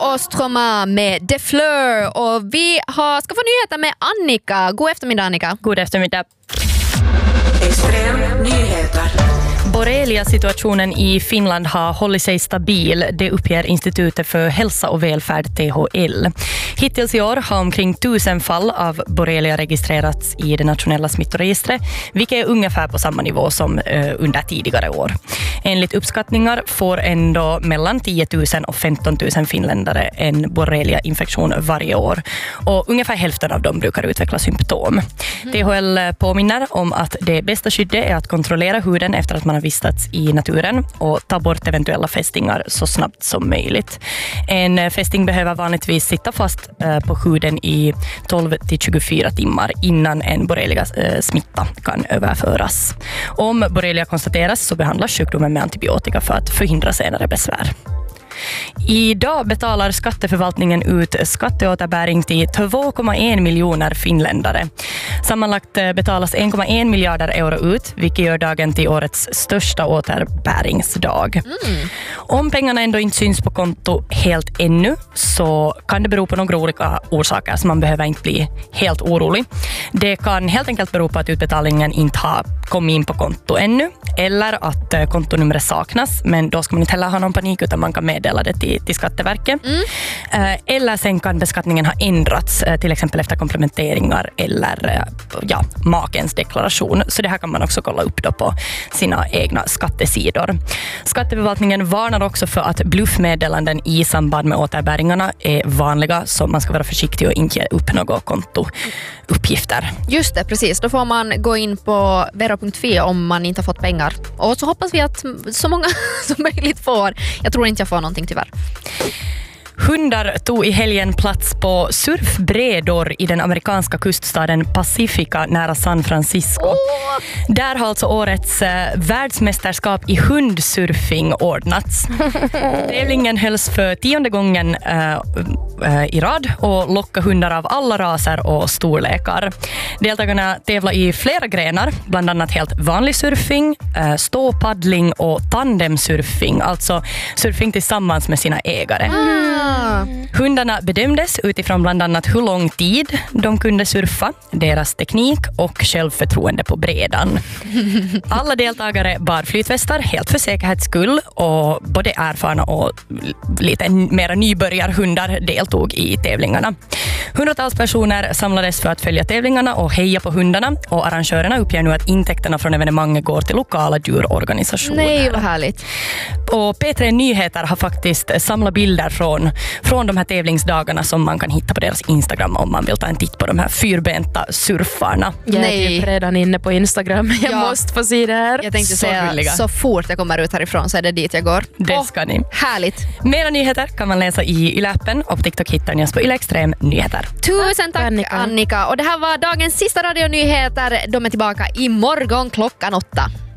Ostroma med The Fleur. Och vi ska få nyheter med Annika. God eftermiddag, Annika. God eftermiddag. Extrem nyheter. Borrelia-situationen i Finland har hållit sig stabil. Det uppger Institutet för hälsa och välfärd THL. Hittills i år har omkring 1000 fall av borrelia registrerats i det nationella smittoregistret, vilket är ungefär på samma nivå som under tidigare år. Enligt uppskattningar får ändå mellan 10 000 och 15 000 finländare en borrelia-infektion varje år. Och ungefär hälften av dem brukar utveckla symptom. THL påminner om att det bästa skyddet är att kontrollera huden efter att man har vistats i naturen och ta bort eventuella fästingar så snabbt som möjligt. En fästing behöver vanligtvis sitta fast på huden i 12-24 timmar innan en borrelia-smitta kan överföras. Om borrelia konstateras så behandlas sjukdomen med antibiotika för att förhindra senare besvär. Idag betalar skatteförvaltningen ut skatteåterbäring till 2,1 miljoner finländare. Sammanlagt betalas 1,1 miljarder euro ut, vilket gör dagen till årets största återbäringsdag. Om pengarna ändå inte syns på konto helt ännu så kan det bero på några olika orsaker, så man behöver inte bli helt orolig. Det kan helt enkelt bero på att utbetalningen inte har kommit in på konto ännu, eller att kontonumret saknas, men då ska man inte heller ha någon panik utan man kan meddela det till Skatteverket. Eller sen kan beskattningen ha ändrats, till exempel efter komplementeringar eller makens deklaration. Så det här kan man också kolla upp då på sina egna skattesidor. Skatteförvaltningen varnar också för att bluffmeddelanden i samband med återbäringarna är vanliga, så man ska vara försiktig och inte ge upp några kontouppgifter. Just det, precis. Då får man gå in på vero.fi om man inte har fått pengar. Och så hoppas vi att så många som möjligt får. Jag tror inte jag får någonting tyvärr. Hundar tog i helgen plats på surfbrädor i den amerikanska kuststaden Pacifica nära San Francisco. Där har alltså årets världsmästerskap i hundsurfing ordnats. Tävlingen hölls för 10:e gången i rad och lockade hundar av alla raser och storlekar. Deltagarna tävlar i flera grenar, bland annat helt vanlig surfing, ståpaddling och tandemsurfing, alltså surfing tillsammans med sina ägare. Hundarna bedömdes utifrån bland annat hur lång tid de kunde surfa, deras teknik och självförtroende på brädan. Alla deltagare bar flytvästar helt för säkerhets skull, och både erfarna och lite mera nybörjarhundar deltog i tävlingarna. Hundratals personer samlades för att följa tävlingarna och heja på hundarna, och arrangörerna uppger nu att intäkterna från evenemanget går till lokala djurorganisationer. Nej, vad härligt. Och P3 Nyheter har faktiskt samlat bilder från de här tävlingsdagarna som man kan hitta på deras Instagram om man vill ta en titt på de här fyrbenta surfarna. Jag är typ redan inne på Instagram. Jag måste få se det här. Jag tänkte så säga, villiga. så fort jag kommer ut härifrån så är det dit jag går. Det ska ni. Härligt. Mera nyheter kan man läsa i Yle-appen, och på TikTok hittar ni oss på Yle Extrem Nyheter. Tusen tack Annika. Och det här var dagens sista radionyheter. De är tillbaka imorgon 8:00.